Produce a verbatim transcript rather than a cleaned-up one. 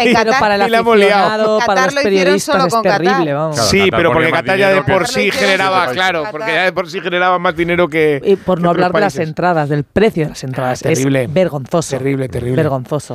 en Qatar, para el y la hemos liado. aficionado, En para Qatar los lo hicieron periodistas solo es con Qatar. terrible, vamos. Claro, Sí, Qatar pero pone porque más Qatar ya de dinero por que- sí generaba, claro, Qatar. porque ya de por sí generaba más dinero que. Y por que no otros hablar de las países. entradas, del precio de las entradas. Ah, terrible. Es vergonzoso. Terrible, terrible. Vergonzoso.